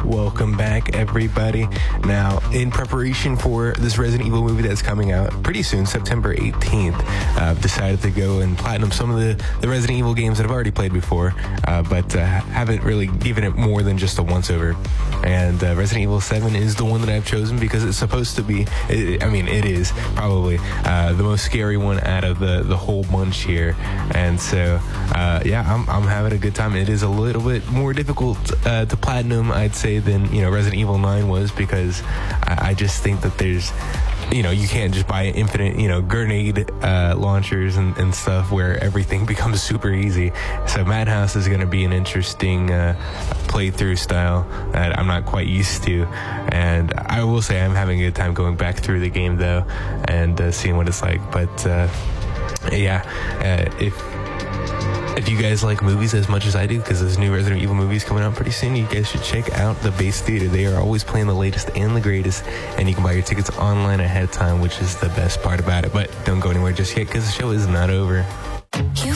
Welcome back, everybody. Now, in preparation for this Resident Evil movie that's coming out pretty soon, September 18th, I've decided to go and platinum some of the Resident Evil games that I've already played before, but haven't really given it more than just a once-over. And Resident Evil 7 is the one that I've chosen because it's supposed to be, it is probably the most scary one out of the whole bunch here. And so, I'm having a good time. It is a little bit more difficult to platinum, I'd say, than Resident Evil 9 was, because I just think that there's you can't just buy infinite grenade launchers and stuff where everything becomes super easy. So Madhouse is going to be an interesting playthrough style that I'm not quite used to, and I will say I'm having a good time going back through the game though and seeing what it's like. But if you guys like movies as much as I do, because there's new Resident Evil movies coming out pretty soon, you guys should check out the Base Theater. They are always playing the latest and the greatest, and you can buy your tickets online ahead of time, which is the best part about it. But don't go anywhere just yet, because the show is not over.